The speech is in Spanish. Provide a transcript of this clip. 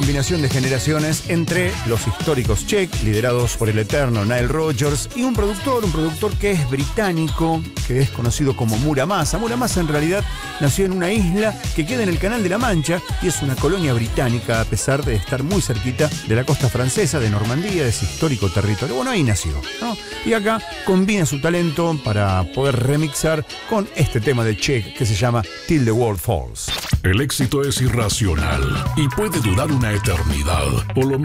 combinación de generaciones entre los históricos Check, liderados por el eterno Nile Rodgers, y un productor que es británico, que es conocido como Muramasa. Muramasa en realidad nació en una isla que queda en el Canal de la Mancha y es una colonia británica, a pesar de estar muy cerquita de la costa francesa, de Normandía, de ese histórico territorio. Bueno, ahí nació, ¿no? Y acá combina su talento para poder remixar con este tema de Check que se llama Till the World Falls. El éxito es irracional y puede durar una eternidad, o lo